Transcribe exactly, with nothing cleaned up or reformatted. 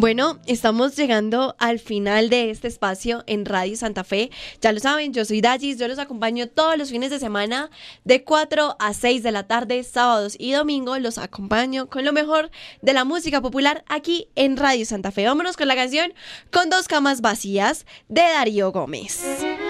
Bueno, estamos llegando al final de este espacio en Radio Santa Fe. Ya lo saben, yo soy Dallis, yo los acompaño todos los fines de semana de cuatro a seis de la tarde, sábados y domingos. Los acompaño con lo mejor de la música popular aquí en Radio Santa Fe. Vámonos con la canción Con dos camas vacías de Darío Gómez.